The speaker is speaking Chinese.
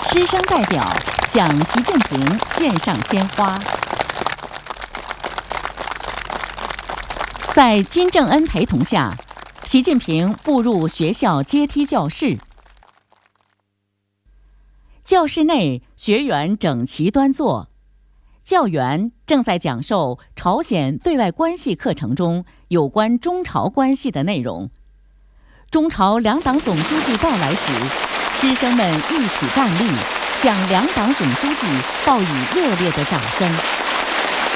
师生代表向习近平献上鲜花。在金正恩陪同下，习近平步入学校阶梯教室。教室内学员整齐端坐，教员正在讲授朝鲜对外关系课程中有关中朝关系的内容。中朝两党总书记到来时，师生们一起站立，向两党总书记报以热烈的掌声。